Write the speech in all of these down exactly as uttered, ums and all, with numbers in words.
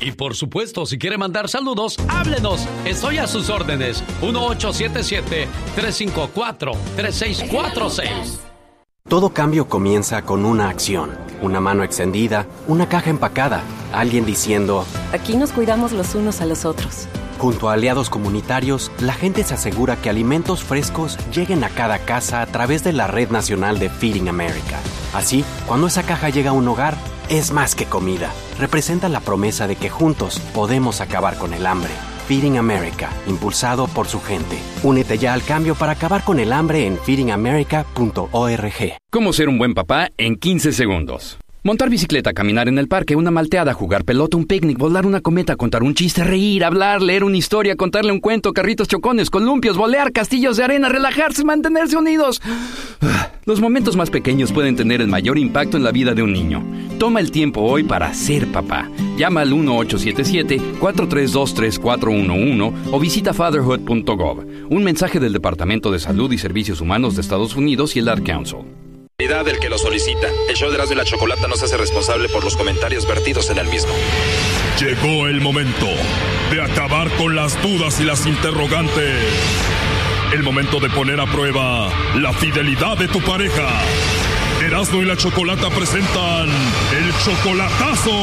Y por supuesto, si quiere mandar saludos, háblenos. Estoy a sus órdenes. uno ocho siete siete, tres cinco cuatro, tres seis cuatro seis. Todo cambio comienza con una acción. Una mano extendida, una caja empacada, alguien diciendo: aquí nos cuidamos los unos a los otros. Junto a aliados comunitarios, la gente se asegura que alimentos frescos lleguen a cada casa a través de la Red Nacional de Feeding America. Así, cuando esa caja llega a un hogar, es más que comida. Representa la promesa de que juntos podemos acabar con el hambre. Feeding America, impulsado por su gente. Únete ya al cambio para acabar con el hambre en feeding america punto org. ¿Cómo ser un buen papá en quince segundos? Montar bicicleta, caminar en el parque, una malteada, jugar pelota, un picnic, volar una cometa, contar un chiste, reír, hablar, leer una historia, contarle un cuento, carritos chocones, columpios, volear, castillos de arena, relajarse, mantenerse unidos. Los momentos más pequeños pueden tener el mayor impacto en la vida de un niño. Toma el tiempo hoy para ser papá. Llama al uno ocho siete siete, cuatro tres dos, tres cuatro uno uno o visita fatherhood punto gov. Un mensaje del Departamento de Salud y Servicios Humanos de Estados Unidos y el Ad Council. Del que lo solicita. El show de Erasmo y la Chocolata no se hace responsable por los comentarios vertidos en el mismo. Llegó el momento de acabar con las dudas y las interrogantes. El momento de poner a prueba la fidelidad de tu pareja. Erasmo y la Chocolata presentan el chocolatazo.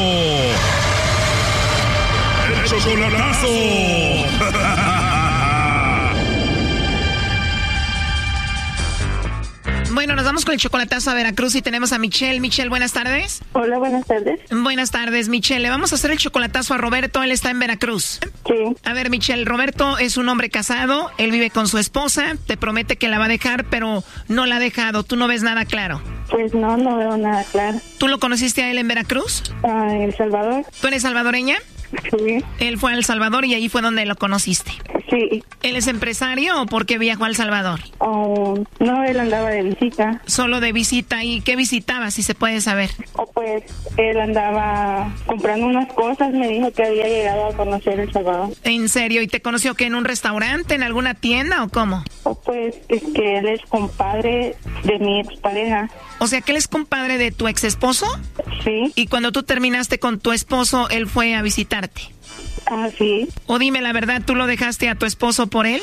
El chocolatazo. Bueno, nos vamos con el chocolatazo a Veracruz y tenemos a Michelle. Michelle, buenas tardes. Hola, buenas tardes. Buenas tardes, Michelle. Le vamos a hacer el chocolatazo a Roberto. Él está en Veracruz. Sí. A ver, Michelle, Roberto es un hombre casado. Él vive con su esposa. Te promete que la va a dejar, pero no la ha dejado. ¿Tú no ves nada claro? Pues no, no veo nada claro. ¿Tú lo conociste a él en Veracruz? Ah, en El Salvador. ¿Tú eres salvadoreña? Sí. Él fue a El Salvador y ahí fue donde lo conociste. Sí. ¿Él es empresario o por qué viajó a El Salvador? Oh, no, él andaba de visita. Solo de visita. ¿Y qué visitaba, si se puede saber? Oh, pues él andaba comprando unas cosas, me dijo que había llegado a conocer El Salvador. ¿En serio? ¿Y te conoció que en un restaurante, en alguna tienda o cómo? Oh, pues es que él es compadre de mi expareja. O sea, que él es compadre de tu ex esposo. Sí. Y cuando tú terminaste con tu esposo, él fue a visitarte. Ah, sí. O dime la verdad, ¿tú lo dejaste a tu esposo por él?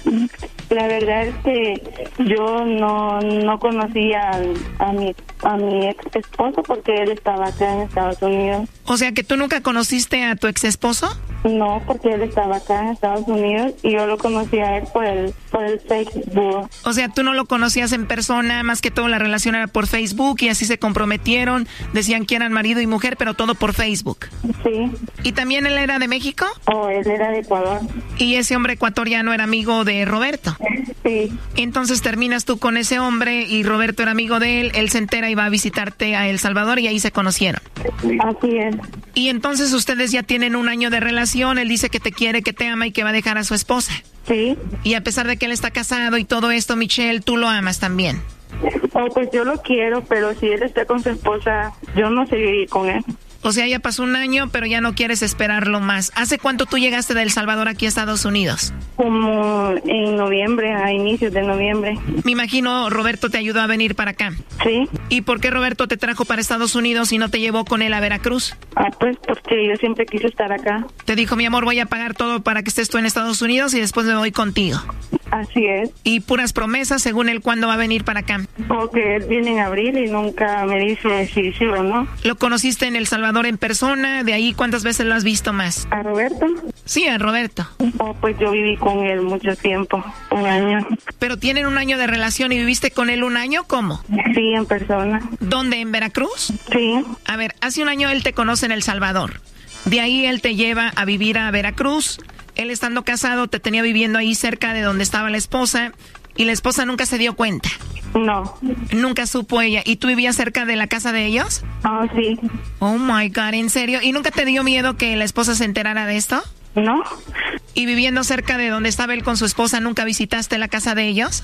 La verdad es que yo no, no conocía a, a mi a mi ex esposo porque él estaba acá en Estados Unidos. O sea, que tú nunca conociste a tu ex esposo. No, porque él estaba acá en Estados Unidos y yo lo conocí a él por el, por el Facebook. O sea, tú no lo conocías en persona, más que todo la relación era por Facebook y así se comprometieron, decían que eran marido y mujer, pero todo por Facebook. Sí. ¿Y también él era de México? Oh, él era de Ecuador. ¿Y ese hombre ecuatoriano era amigo de Roberto? Sí. Entonces terminas tú con ese hombre y Roberto era amigo de él, él se entera y va a visitarte a El Salvador y ahí se conocieron. Así es. Y entonces ustedes ya tienen un año de relación, él dice que te quiere, que te ama y que va a dejar a su esposa. Sí. Y a pesar de que él está casado y todo esto, Michelle, tú lo amas también. Oh, pues yo lo quiero, pero si él está con su esposa, yo no sé vivir con él. O sea, ya pasó un año, pero ya no quieres esperarlo más. ¿Hace cuánto tú llegaste de El Salvador aquí a Estados Unidos? Como en noviembre, a inicios de noviembre. Me imagino Roberto te ayudó a venir para acá. Sí. ¿Y por qué Roberto te trajo para Estados Unidos y no te llevó con él a Veracruz? Ah, pues porque yo siempre quise estar acá. Te dijo, mi amor, voy a pagar todo para que estés tú en Estados Unidos y después me voy contigo. Así es. Y puras promesas según él cuándo va a venir para acá. Porque él viene en abril y nunca me dice si sí o no. ¿Lo conociste en El Salvador en persona? ¿De ahí cuántas veces lo has visto más? ¿A Roberto? Sí, a Roberto. Oh, pues yo viví con él mucho tiempo, un año. ¿Pero tienen un año de relación y viviste con él un año? ¿Cómo? Sí, en persona. ¿Dónde? ¿En Veracruz? Sí. A ver, hace un año él te conoce en El Salvador. De ahí él te lleva a vivir a Veracruz. Él estando casado te tenía viviendo ahí cerca de donde estaba la esposa y la esposa nunca se dio cuenta. No. Nunca supo ella. ¿Y tú vivías cerca de la casa de ellos? Oh, sí. Oh, my God, ¿en serio? ¿Y nunca te dio miedo que la esposa se enterara de esto? No. ¿Y viviendo cerca de donde estaba él con su esposa, nunca visitaste la casa de ellos?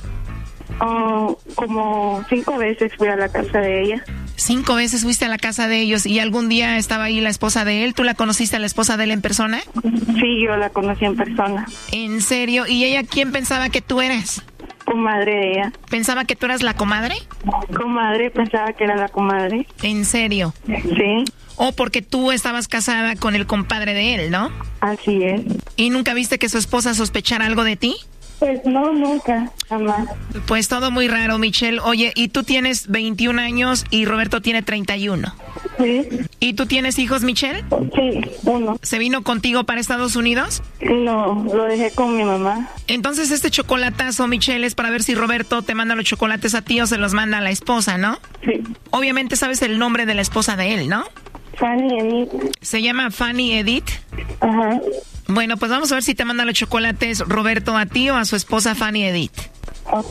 Oh, como cinco veces fui a la casa de ella. Cinco veces fuiste a la casa de ellos y algún día estaba ahí la esposa de él. ¿Tú la conociste a la esposa de él en persona? Sí, yo la conocí en persona. ¿En serio? ¿Y ella quién pensaba que tú eras? Comadre de ella. ¿Pensaba que tú eras la comadre? Comadre, pensaba que era la comadre. ¿En serio? Sí. O porque tú estabas casada con el compadre de él, ¿no? Así es. ¿Y nunca viste que su esposa sospechara algo de ti? Pues no, nunca, jamás. Pues todo muy raro, Michelle. Oye, y tú tienes veintiún años y Roberto tiene treinta y uno. Sí. ¿Y tú tienes hijos, Michelle? Sí, uno. ¿Se vino contigo para Estados Unidos? No, lo dejé con mi mamá. Entonces este chocolatazo, Michelle, es para ver si Roberto te manda los chocolates a ti o se los manda a la esposa, ¿no? Sí. Obviamente sabes el nombre de la esposa de él, ¿no? Fanny Edith. ¿Se llama Fanny Edith? Ajá. Bueno, pues vamos a ver si te manda los chocolates Roberto a ti o a su esposa Fanny Edith. Ok.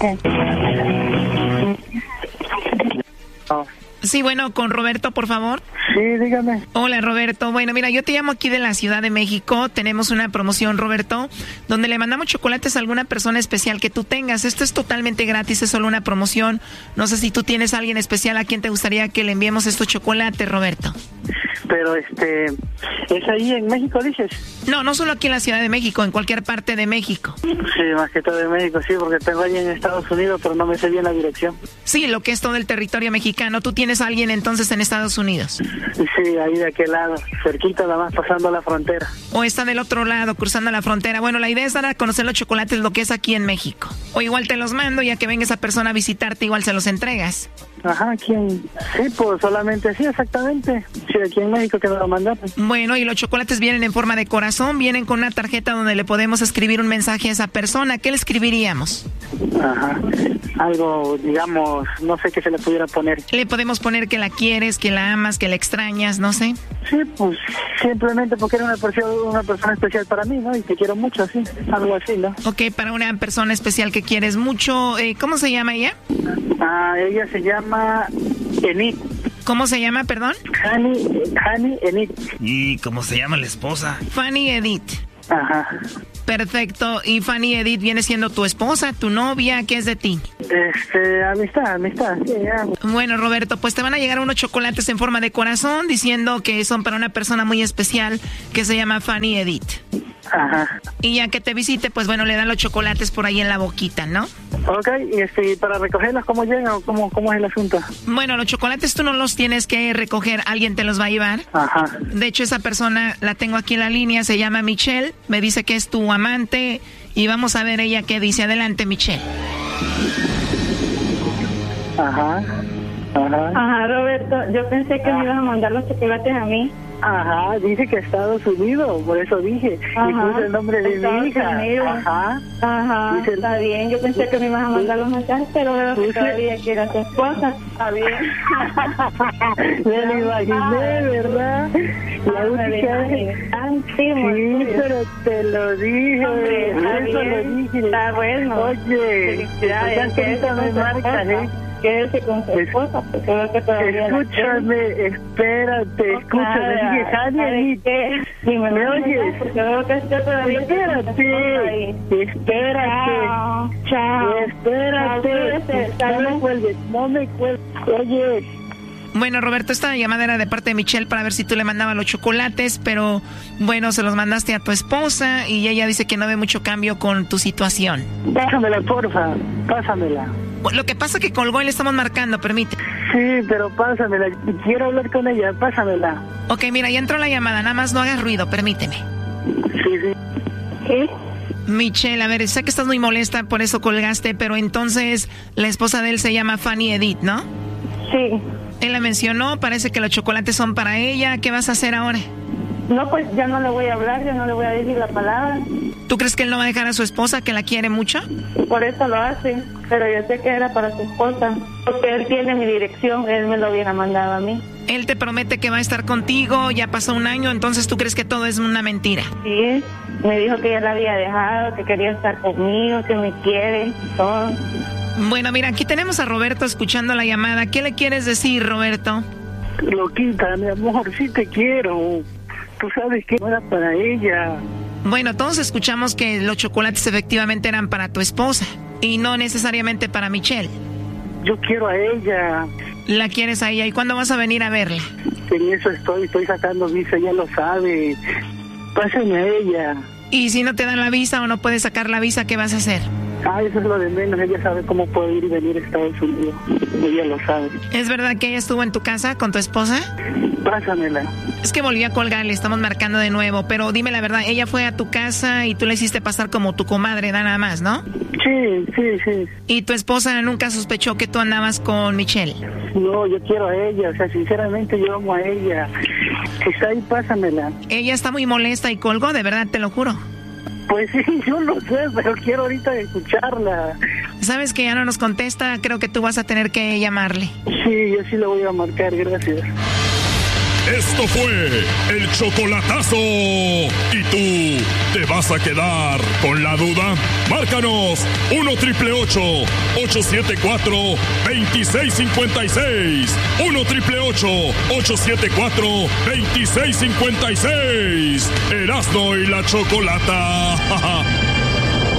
Oh. Sí, bueno, con Roberto, por favor. Sí, dígame. Hola, Roberto. Bueno, mira, yo te llamo aquí de la Ciudad de México. Tenemos una promoción, Roberto, donde le mandamos chocolates a alguna persona especial que tú tengas. Esto es totalmente gratis, es solo una promoción. No sé si tú tienes a alguien especial a quien te gustaría que le enviemos estos chocolates, Roberto. Pero, este, ¿es ahí en México, dices? No, no solo aquí en la Ciudad de México, en cualquier parte de México. Sí, más que todo en México, sí, porque tengo ahí en Estados Unidos, pero no me sé bien la dirección. Sí, lo que es todo el territorio mexicano. ¿Tú tienes a alguien entonces en Estados Unidos? Sí, ahí de aquel lado, cerquita, nada más pasando la frontera. ¿O está del otro lado, cruzando la frontera? Bueno, la idea es dar a conocer los chocolates, lo que es aquí en México. O igual te los mando, ya que venga esa persona a visitarte, igual se los entregas. Ajá, aquí en... Sí, pues solamente sí, exactamente. Sí, aquí en México que me lo mandaron. Bueno, y los chocolates vienen en forma de corazón, vienen con una tarjeta donde le podemos escribir un mensaje a esa persona. ¿Qué le escribiríamos? Ajá, algo, digamos, no sé qué se le pudiera poner. Le podemos poner que la quieres, que la amas, que la extrañas, no sé. Sí, pues simplemente porque era una persona, una persona especial para mí, ¿no? Y te quiero mucho, así, algo así, ¿no? Ok, para una persona especial que quieres mucho, eh, ¿cómo se llama ella? Ah, ella se llama Enid. ¿Cómo se llama, perdón? Fanny, Fanny Enid. ¿Y cómo se llama la esposa? Fanny Edith. Ajá. Perfecto. ¿Y Fanny Edith viene siendo tu esposa, tu novia? ¿Qué es de ti? Este, amistad, amistad. Sí, ya. Bueno, Roberto, pues te van a llegar unos chocolates en forma de corazón diciendo que son para una persona muy especial que se llama Fanny Edith. Ajá. Y ya que te visite, pues bueno, le dan los chocolates por ahí en la boquita, ¿no? Ok, y este, para recogerlos, ¿cómo llegan o cómo, cómo es el asunto? Bueno, los chocolates tú no los tienes que recoger, alguien te los va a llevar. Ajá. De hecho, esa persona la tengo aquí en la línea, se llama Michelle, me dice que es tu amante y vamos a ver ella qué dice. Adelante, Michelle. Ajá. Ajá. Ajá, Roberto, yo pensé que me ibas a mandar los chocolates a mí. Ajá, dice que Estados Unidos, por eso dije. Ajá. Y puse el nombre de Estados mi hija. Unidos. Ajá. Ajá, Dice el- está bien. Yo pensé que me ibas a mandar los mensajes, pero veo que Puse- todavía que era tu esposa. Está bien. Me lo imaginé, ¿verdad? La Ah, única me vez. imaginé. Ah, sí, Sí, muy pero te lo dije. Hombre, está Eso bien. lo dije. Está bueno. Oye, Felicidades. ya que ahorita me marcas, ¿eh? Quédese con su esposa, porque veo que todavía la Escúchame, espérate, escúchame. Dije, Javier, ¿qué? Ni me ¿me lo oyes? porque veo que usted todavía Espérate, espérate. Chao, chao. Espérate, Chao, no me cuelgues, no me cuelgues. Oye, Bueno, Roberto, esta llamada era de parte de Michelle para ver si tú le mandabas los chocolates, pero bueno, se los mandaste a tu esposa y ella dice que no ve mucho cambio con tu situación. pásamela, porfa, pásamela. Lo que pasa es que colgó y le estamos marcando, permite. Sí, pero pásamela, quiero hablar con ella, pásamela. Ok, mira, ya entró la llamada, nada más no hagas ruido, permíteme. Sí, sí. ¿Qué? Michelle, a ver, sé que estás muy molesta, por eso colgaste, pero entonces la esposa de él se llama Fanny Edith, ¿no? Sí. Él la mencionó, parece que los chocolates son para ella, ¿qué vas a hacer ahora? No, pues ya no le voy a hablar, ya no le voy a decir la palabra. ¿Tú crees que él no va a dejar a su esposa, que la quiere mucho? Por eso lo hace, pero yo sé que era para su esposa, porque él tiene mi dirección, él me lo hubiera mandado a mí. Él te promete que va a estar contigo, ya pasó un año, entonces tú crees que todo es una mentira. Sí, me dijo que ya la había dejado, que quería estar conmigo, que me quiere, todo. Bueno, mira, aquí tenemos a Roberto escuchando la llamada. ¿Qué le quieres decir, Roberto? Loquita, mi amor, sí te quiero. Tú sabes que no era para ella. Bueno, todos escuchamos que los chocolates efectivamente eran para tu esposa y no necesariamente para Michelle. Yo quiero a ella. La quieres a ella. ¿Y cuándo vas a venir a verla? En eso estoy, estoy sacando visa, ella lo sabe. Pásame a ella. Y si no te dan la visa o no puedes sacar la visa, ¿qué vas a hacer? Ah, eso es lo de menos, ella sabe cómo puedo ir y venir a Estados Unidos. Ella lo sabe. ¿Es verdad que ella estuvo en tu casa con tu esposa? Pásamela. Es que volví a colgar, le estamos marcando de nuevo, pero dime la verdad, ella fue a tu casa y tú le hiciste pasar como tu comadre, nada más, ¿no? Sí, sí, sí. ¿Y tu esposa nunca sospechó que tú andabas con Michelle? No, yo quiero a ella, o sea, sinceramente yo amo a ella. Está ahí, pásamela. Ella está muy molesta y colgó, de verdad, te lo juro. Pues sí, yo lo sé, pero quiero ahorita escucharla. ¿Sabes que ya no nos contesta? Creo que tú vas a tener que llamarle. Sí, yo sí le voy a marcar, gracias. Esto fue el chocolatazo. ¿Y tú te vas a quedar con la duda? Márcanos uno triple ocho, ocho siete cuatro, dos seis cinco seis. uno triple ocho, ocho siete cuatro, dos seis cinco seis. Erasmo y la Chocolata.